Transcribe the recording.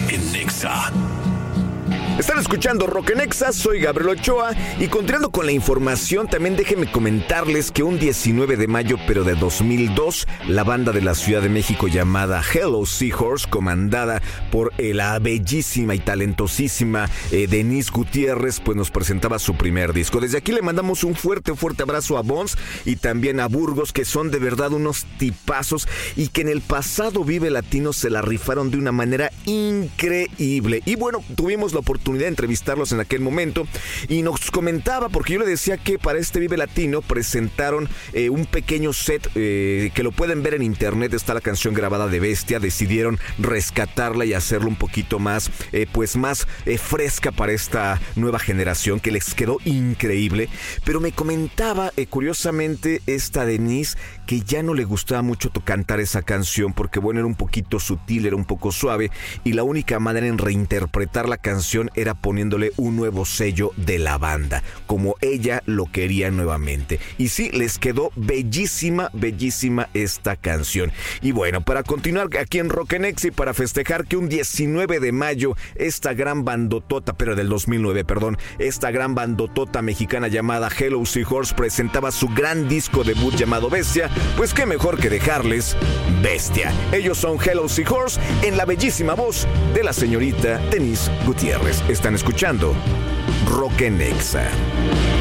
en Nexa. Están escuchando Rock en Exa, soy Gabriel Ochoa y continuando con la información, también déjenme comentarles que un 19 de mayo pero de 2002, la banda de la Ciudad de México llamada Hello Seahorse, comandada por la bellísima y talentosísima Denise Gutiérrez, pues nos presentaba su primer disco. Desde aquí le mandamos un fuerte abrazo a Bones y también a Burgos, que son de verdad unos tipazos y que en el pasado Vive Latino se la rifaron de una manera increíble. Y bueno, tuvimos la oportunidad de entrevistarlos en aquel momento y nos comentaba, porque yo le decía que para este Vive Latino presentaron un pequeño set que lo pueden ver en internet, está la canción grabada de Bestia, decidieron rescatarla y hacerla un poquito más fresca para esta nueva generación, que les quedó increíble. Pero me comentaba curiosamente esta Denise que ya no le gustaba mucho cantar esa canción porque bueno, era un poquito sutil, era un poco suave y la única manera en reinterpretar la canción era poniéndole un nuevo sello de la banda, como ella lo quería nuevamente. Y sí, les quedó bellísima esta canción. Y bueno, para continuar aquí en Rock en Exa y para festejar que un 19 de mayo esta gran bandotota, pero del 2009, esta gran bandotota mexicana llamada Hello Seahorse presentaba su gran disco debut llamado Bestia, pues qué mejor que dejarles Bestia. Ellos son Hello Seahorse en la bellísima voz de la señorita Denise Gutiérrez. Están escuchando Rock en Exa.